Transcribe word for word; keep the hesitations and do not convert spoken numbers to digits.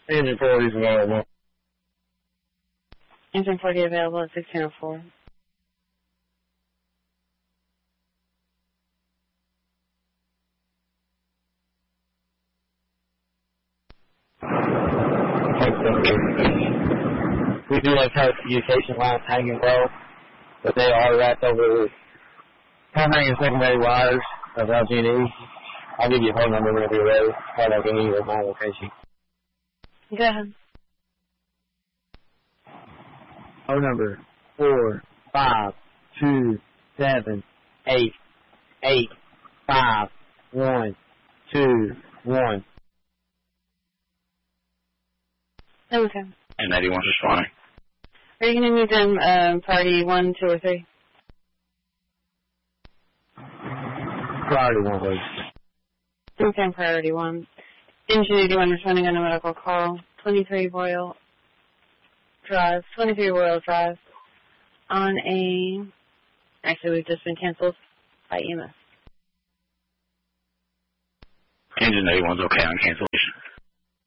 Engine forty is available. Engine forty available at sixteen oh four. We do have telecommunication lines hanging low, but they are wrapped over primary and secondary wires of L G and E. I'll give you a phone number whenever you're ready. Call L G and E at my location. Go ahead. Phone number four five two seven eight eight five one two one. Okay. And eighty-one's responding. Are you going to need them um, priority one, two, or three? Priority one, please. Okay, priority one. Engine eighty-one responding on a medical call. twenty-three Royal Drive. twenty-three Royal Drive. On a... Actually, we've just been canceled by E M S. Engine eighty-one's okay on cancellation.